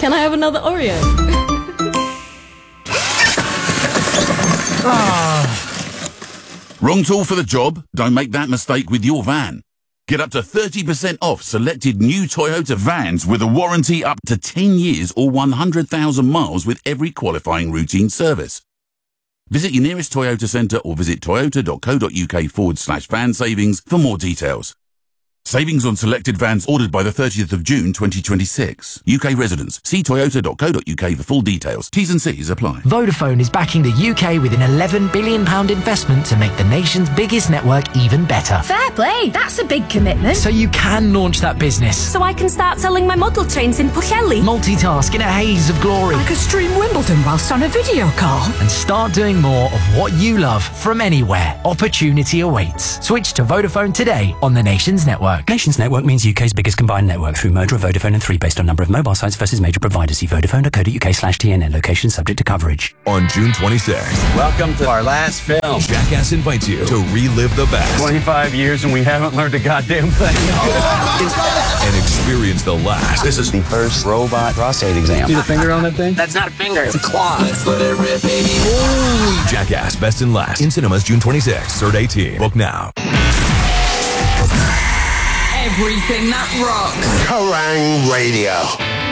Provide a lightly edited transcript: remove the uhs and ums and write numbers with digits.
Can I have another Oreo? Wrong tool for the job? Don't make that mistake with your van. Get up to 30% off selected new Toyota vans with a warranty up to 10 years or 100,000 miles with every qualifying routine service. Visit your nearest Toyota centre or visit toyota.co.uk/van savings for more details. Savings on selected vans ordered by the 30th of June 2026. UK residents. See toyota.co.uk for full details. T's and C's apply. Vodafone is backing the UK with an £11 billion investment to make the nation's biggest network even better. Fair play. That's a big commitment. So you can launch that business. So I can start selling my model trains in Pwllheli. Multitask in a haze of glory. I could stream Wimbledon whilst on a video call. And start doing more of what you love from anywhere. Opportunity awaits. Switch to Vodafone today on the nation's network. Nation's network means UK's biggest combined network through merger of Vodafone and 3 based on number of mobile sites versus major providers. See vodafone.co.uk/TNN. Location subject to coverage. On June 26th, welcome to our last film. Jackass invites you to relive the best. 25 years and we haven't learned a goddamn thing. And experience the last. This is the first robot prostate exam. See the finger on that thing? That's not a finger, it's a claw. Let's let it rip, baby. Holy Jackass Best and Last in cinemas June 26th. Third 18. Book now. Everything that rocks. Kerrang Radio.